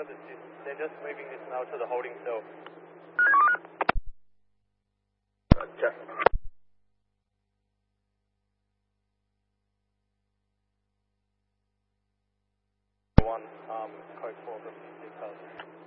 They're just moving this now to the holding cell. Roger. One, code 4 from 6,000.